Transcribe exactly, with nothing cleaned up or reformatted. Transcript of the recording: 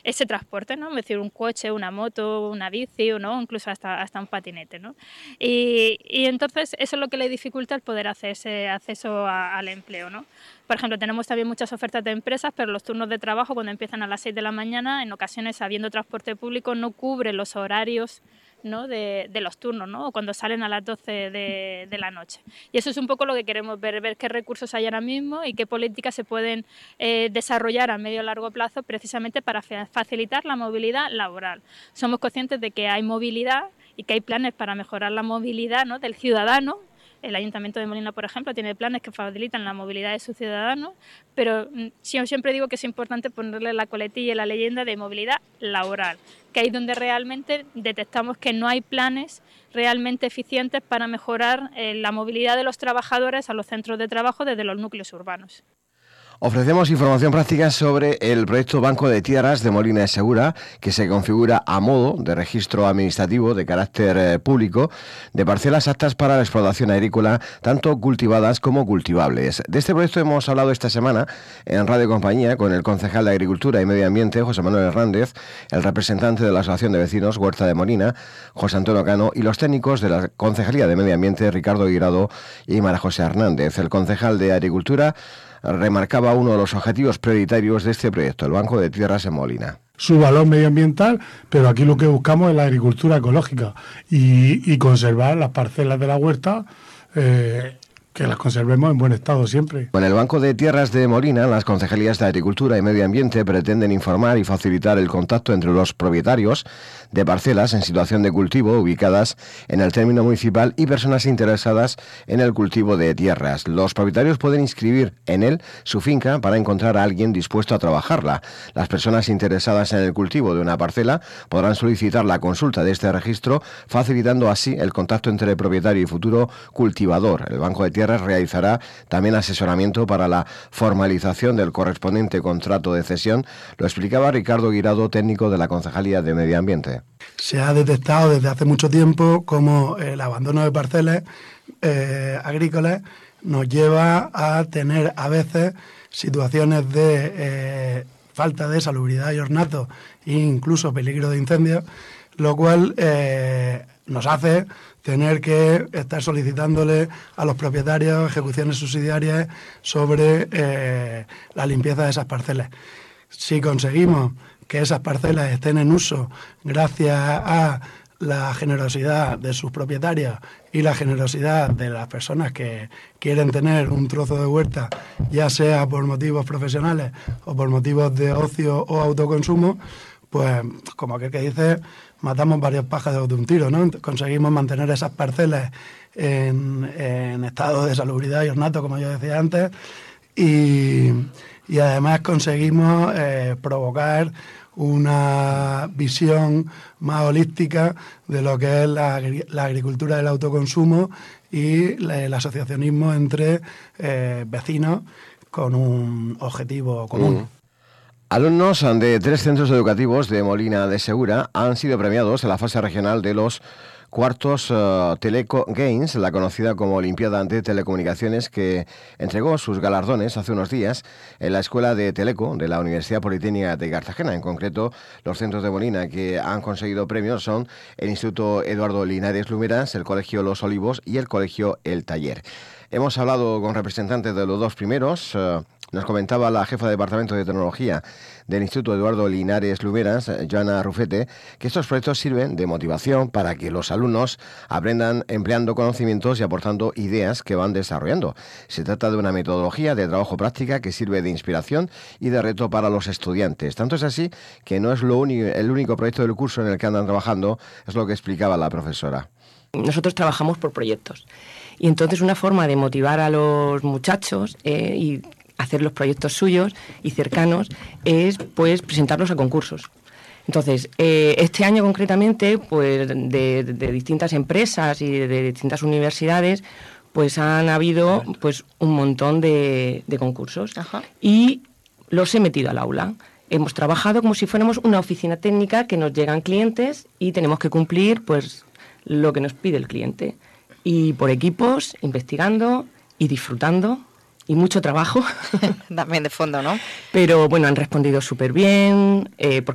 ese transporte, ¿no? Es decir, un coche, una moto, una bici, o no, incluso hasta, hasta un patinete, ¿no? Y, y entonces eso es lo que le dificulta el poder hacer ese acceso a, al empleo, ¿no? Por ejemplo, tenemos también muchas ofertas de empresas, pero los turnos de trabajo, cuando empiezan a las seis de la mañana, en ocasiones, habiendo transporte público, no cubren los horarios, ¿no? de, de los turnos, ¿no? O cuando salen a las doce de, de la noche. Y eso es un poco lo que queremos ver, ver qué recursos hay ahora mismo y qué políticas se pueden eh, desarrollar a medio y largo plazo precisamente para facilitar la movilidad laboral. Somos conscientes de que hay movilidad y que hay planes para mejorar la movilidad, ¿no? del ciudadano. El Ayuntamiento de Molina, por ejemplo, tiene planes que facilitan la movilidad de sus ciudadanos, pero yo siempre digo que es importante ponerle la coletilla y la leyenda de movilidad laboral, que ahí es donde realmente detectamos que no hay planes realmente eficientes para mejorar eh, la movilidad de los trabajadores a los centros de trabajo desde los núcleos urbanos. Ofrecemos información práctica sobre el proyecto Banco de Tierras de Molina de Segura, que se configura a modo de registro administrativo de carácter eh, público de parcelas aptas para la explotación agrícola, tanto cultivadas como cultivables. De este proyecto hemos hablado esta semana en Radio Compañía con el concejal de Agricultura y Medio Ambiente, José Manuel Hernández, el representante de la Asociación de Vecinos Huerta de Molina, José Antonio Cano, y los técnicos de la Concejalía de Medio Ambiente, Ricardo Guirado y María José Hernández. El concejal de Agricultura remarcaba uno de los objetivos prioritarios de este proyecto, el Banco de Tierras en Molina. Su valor medioambiental, pero aquí lo que buscamos es la agricultura ecológica y, y conservar las parcelas de la huerta, eh, que las conservemos en buen estado siempre. Con el Banco de Tierras de Molina, las concejalías de Agricultura y Medio Ambiente pretenden informar y facilitar el contacto entre los propietarios de parcelas en situación de cultivo ubicadas en el término municipal y personas interesadas en el cultivo de tierras. Los propietarios pueden inscribir en él su finca para encontrar a alguien dispuesto a trabajarla. Las personas interesadas en el cultivo de una parcela podrán solicitar la consulta de este registro, facilitando así el contacto entre el propietario y futuro cultivador. El Banco de Tierras realizará también asesoramiento para la formalización del correspondiente contrato de cesión, lo explicaba Ricardo Guirado, técnico de la Concejalía de Medio Ambiente. Se ha detectado desde hace mucho tiempo cómo el abandono de parcelas eh, agrícolas nos lleva a tener a veces situaciones de eh, falta de salubridad y ornato e incluso peligro de incendio, lo cual eh, nos hace tener que estar solicitándole a los propietarios ejecuciones subsidiarias sobre eh, la limpieza de esas parcelas. Si conseguimos que esas parcelas estén en uso gracias a la generosidad de sus propietarios y la generosidad de las personas que quieren tener un trozo de huerta, ya sea por motivos profesionales o por motivos de ocio o autoconsumo, pues como aquel que dice, matamos varios pájaros de un tiro, ¿no? Conseguimos mantener esas parcelas en, en estado de salubridad y ornato, como yo decía antes, y, y además conseguimos eh, provocar una visión más holística de lo que es la, la agricultura del autoconsumo y la, el asociacionismo entre eh, vecinos con un objetivo común. Mm. Alumnos de tres centros educativos de Molina de Segura han sido premiados en la fase regional de los cuartos uh, Teleco Games, la conocida como Olimpiada de Telecomunicaciones, que entregó sus galardones hace unos días en la Escuela de Teleco de la Universidad Politécnica de Cartagena. En concreto, los centros de Molina que han conseguido premios son el Instituto Eduardo Linares Lumeras, el Colegio Los Olivos y el Colegio El Taller. Hemos hablado con representantes de los dos primeros. Uh, Nos comentaba la jefa de Departamento de Tecnología del Instituto Eduardo Linares Lumeras, Joana Rufete, que estos proyectos sirven de motivación para que los alumnos aprendan empleando conocimientos y aportando ideas que van desarrollando. Se trata de una metodología de trabajo práctica que sirve de inspiración y de reto para los estudiantes. Tanto es así que no es lo único, el único proyecto del curso en el que andan trabajando, es lo que explicaba la profesora. Nosotros trabajamos por proyectos y entonces una forma de motivar a los muchachos eh, y hacer los proyectos suyos y cercanos es pues presentarlos a concursos. Entonces, eh, este año concretamente, pues de, de distintas empresas y de, de distintas universidades, pues han habido pues un montón de, de concursos. Ajá. Y los he metido al aula. Hemos trabajado como si fuéramos una oficina técnica que nos llegan clientes y tenemos que cumplir pues lo que nos pide el cliente. Y por equipos, investigando y disfrutando. Y mucho trabajo. También de fondo, ¿no? Pero bueno, han respondido súper bien, eh,